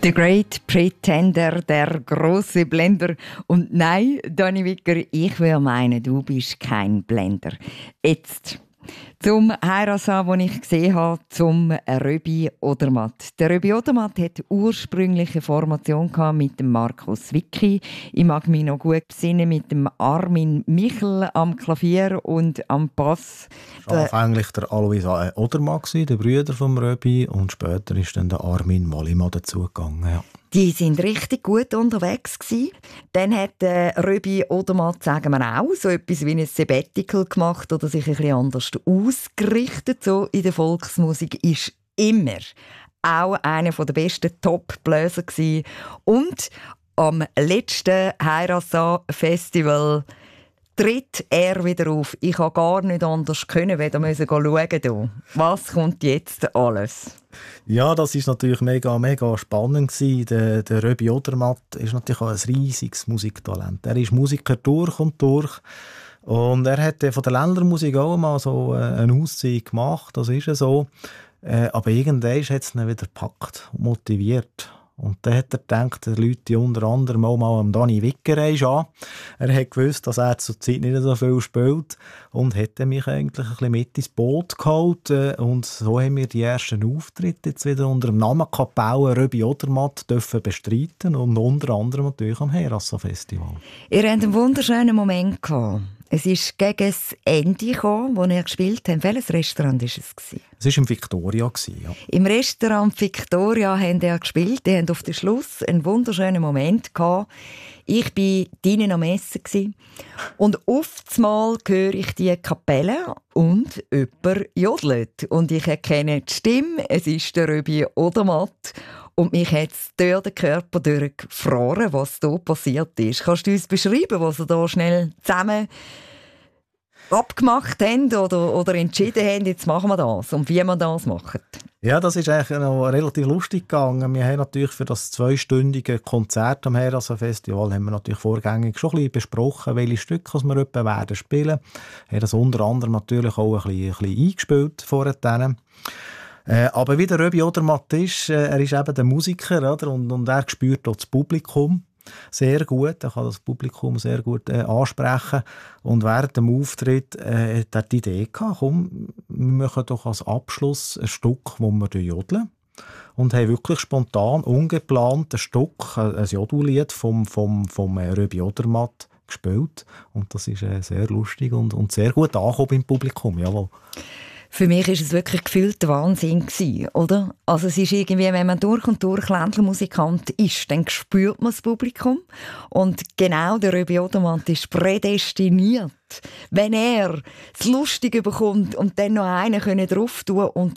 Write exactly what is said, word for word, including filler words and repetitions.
The Great Pretender, der große Blender. Und nein, Dani Wicker, ich will meinen, du bist kein Blender. Jetzt zum Heirasan, den ich gesehen habe, zum Röbi Odermatt. Der Röbi Odermatt hatte ursprünglich eine Formation mit dem Markus Wicki. Ich mag mich noch gut besinnen mit dem Armin Michel am Klavier und am Bass. Das war anfänglich der Alois Odermatt, der Bruder vom Röbi, und später ist dann der Armin Wallimann dazugegangen. Ja. Die sind richtig gut unterwegs gewesen. Dann hat äh, Röbi Odermatt, sagen wir auch, so etwas wie ein Sabbatical gemacht oder sich ein bisschen anders ausgerichtet. So in der Volksmusik ist immer auch einer der besten Top-Bläser gewesen. Und am letzten Heirasan-Festival tritt er wieder auf. Ich konnte gar nicht anders können, weder müssen schauen. Was kommt jetzt alles? Ja, das ist natürlich mega, mega spannend gewesen. Der, der Röbi Odermatt ist natürlich auch ein riesiges Musiktalent. Er ist Musiker durch und durch. Und er hat von der Ländlermusik auch mal so eine Auszeit gemacht. Das ist ja so. Aber irgendwann hat es ihn wieder gepackt und motiviert. Und dann hat er gedacht, er Leute unter anderem auch mal am Dani Wicker an. Er hat gewusst, dass er zur Zeit nicht so viel spielt und hat mich eigentlich ein bisschen mit ins Boot geholt. Und so haben wir die ersten Auftritte jetzt wieder unter dem Namen Kapelle Röbi Odermatt dürfen bestreiten und unter anderem natürlich am Heirasan-Festival. Ihr hattet einen wunderschönen Moment gehabt. Es ist gegen das Ende gekommen, wo ihr gespielt habt. Welches Restaurant war es? Es war im Victoria. Ja. Im Restaurant Victoria haben ihr gespielt. Ihr habt auf den Schluss einen wunderschönen Moment gehabt. Ich war drinnen am Essen. Und auf einmal höre ich die Kapelle und jemand jodelt. Und ich erkenne die Stimme. Es ist der Röbi Odermatt. Und mich hat es durch den Körper durchgefroren, was hier passiert ist. Kannst du uns beschreiben, was ihr da schnell zusammen abgemacht haben oder, oder entschieden haben, jetzt machen wir das und wie wir das machen? Ja, das ist eigentlich noch relativ lustig gegangen. Wir haben natürlich für das zweistündige Konzert am Heirasan-Festival haben wir natürlich vorgängig schon ein bisschen besprochen, welche Stücke wir etwa werden spielen. Wir haben das unter anderem natürlich auch ein bisschen, ein bisschen eingespielt vorher. Äh, aber wie der Röbi Odermatt ist, äh, er ist eben der Musiker, oder? Und, und er spürt auch das Publikum sehr gut. Er kann das Publikum sehr gut äh, ansprechen. Und während dem Auftritt äh, hat er die Idee gehabt, komm, wir machen doch als Abschluss ein Stück, wo wir jodeln. Und haben wirklich spontan, ungeplant ein Stück, ein Jodellied vom, vom, vom Röbi Odermatt gespielt. Und das ist äh, sehr lustig und, und sehr gut angekommen im Publikum. Jawohl. Für mich war es wirklich gefühlt Wahnsinn, oder? Also es ist irgendwie, wenn man durch und durch Ländlermusikant ist, dann spürt man das Publikum. Und genau der Röbi Odermatt ist prädestiniert. Wenn er das Lustige bekommt und dann noch einen drauf tun und